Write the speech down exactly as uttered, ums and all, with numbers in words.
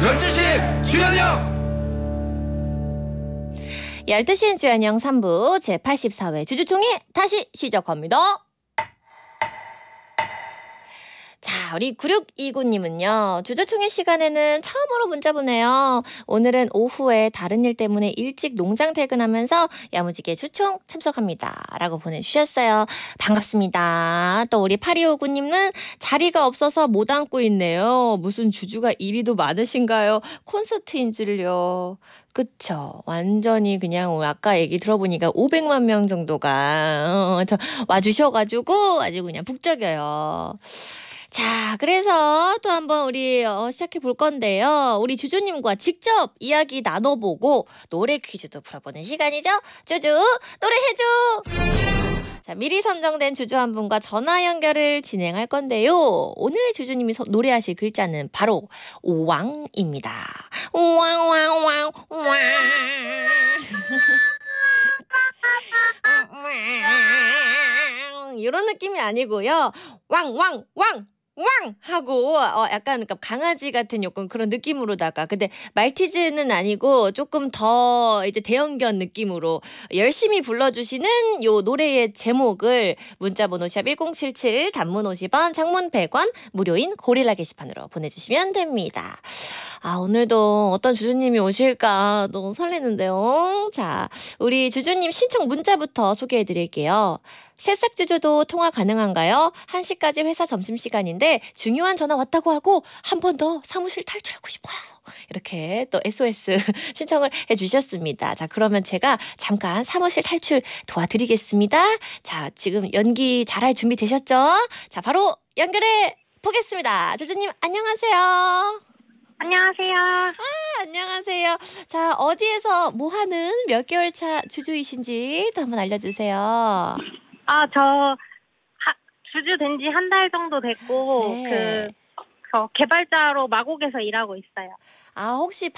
열두 시 주연영. 열두 시엔 주연영 삼 부 제팔십사 회 주주총회 다시 시작합니다. 자, 우리 구육이구 님은요. 주주총회 시간에는 처음으로 문자 보내요. 오늘은 오후에 다른 일 때문에 일찍 농장 퇴근하면서 야무지게 주총 참석합니다. 라고 보내주셨어요. 반갑습니다. 또 우리 팔이오구 님은 자리가 없어서 못 앉고 있네요. 무슨 주주가 이리도 많으신가요? 콘서트인 줄요. 그쵸. 완전히 그냥 아까 얘기 들어보니까 오백만 명 정도가 어, 저 와주셔가지고 아주 그냥 북적여요. 자, 그래서 또 한번 우리 어, 시작해 볼 건데요. 우리 주주님과 직접 이야기 나눠보고 노래 퀴즈도 풀어보는 시간이죠. 주주, 노래해줘! 자, 미리 선정된 주주 한 분과 전화 연결을 진행할 건데요. 오늘의 주주님이 서, 노래하실 글자는 바로 왕입니다. 왕왕왕 왕. 이런 느낌이 아니고요. 왕왕왕 왕! 하고 어 약간 그러니까 강아지 같은 요건 그런 느낌으로다가 근데 말티즈는 아니고 조금 더 이제 대형견 느낌으로 열심히 불러주시는 요 노래의 제목을 문자번호 샵 일공칠칠 단문 오십 원 장문 백 원 무료인 고릴라 게시판으로 보내주시면 됩니다. 아 오늘도 어떤 주주님이 오실까 너무 설레는데요. 자 우리 주주님 신청 문자부터 소개해드릴게요. 새싹 주주도 통화 가능한가요? 한 시까지 회사 점심시간인데 중요한 전화 왔다고 하고 한 번 더 사무실 탈출하고 싶어요. 이렇게 또 에스오에스 신청을 해주셨습니다. 자 그러면 제가 잠깐 사무실 탈출 도와드리겠습니다. 자 지금 연기 잘할 준비 되셨죠? 자 바로 연결해 보겠습니다. 주주님 안녕하세요. 안녕하세요. 아, 안녕하세요. 자, 어디에서 뭐 하는 몇 개월 차 주주이신지 또 한번 알려주세요. 아, 저 하, 주주 된 지 한 달 정도 됐고, 네. 그, 저 개발자로 마곡에서 일하고 있어요. 아, 혹시